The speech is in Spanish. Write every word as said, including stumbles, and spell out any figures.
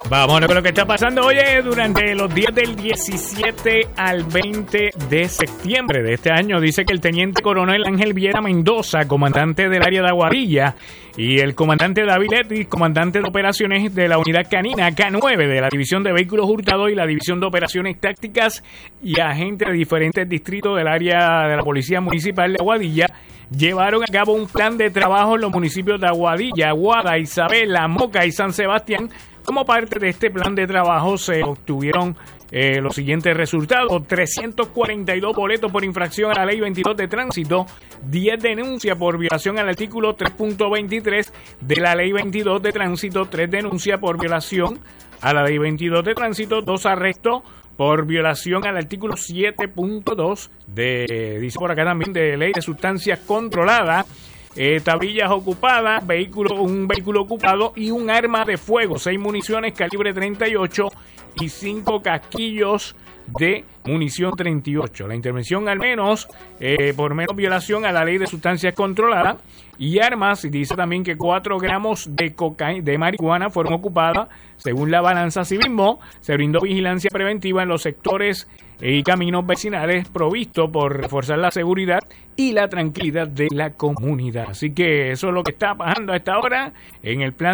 Vamos con lo que está pasando, oye, durante los días del diecisiete al veinte de septiembre de este año. Dice que el teniente coronel Ángel Viera Mendoza, comandante del área de Aguadilla, y el comandante David Letis, comandante de operaciones de la unidad canina K nueve de la División de Vehículos Hurtados y la División de Operaciones Tácticas, y agentes de diferentes distritos del área de la Policía Municipal de Aguadilla, llevaron a cabo un plan de trabajo en los municipios de Aguadilla, Aguada, Isabel, La Moca y San Sebastián. Como parte de este plan de trabajo se obtuvieron eh, los siguientes resultados: trescientos cuarenta y dos boletos por infracción a la ley veintidós de tránsito, diez denuncias por violación al artículo tres punto veintitrés de la ley veintidós de tránsito, tres denuncias por violación a la ley veintidós de tránsito, dos arrestos por violación al artículo siete punto dos de, dice por acá también, de ley de sustancias controladas. Eh, tablillas ocupadas, vehículo, un vehículo ocupado y un arma de fuego, seis municiones calibre treinta y ocho y cinco casquillos de munición treinta y ocho. La intervención al menos eh, por menos violación a la ley de sustancias controladas y armas. Y dice también que cuatro gramos de cocaína, de marihuana fueron ocupadas. Según la balanza civismo, se brindó vigilancia preventiva en los sectores y caminos vecinales provisto por reforzar la seguridad y la tranquilidad de la comunidad. Así que eso es lo que está pasando a esta hora en el plan